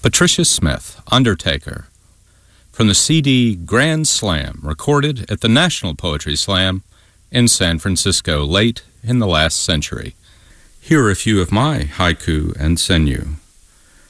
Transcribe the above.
Patricia Smith, Undertaker, from the CD Grand Slam, recorded at the National Poetry Slam in San Francisco late in the last century. Here are a few of my haiku and senyu.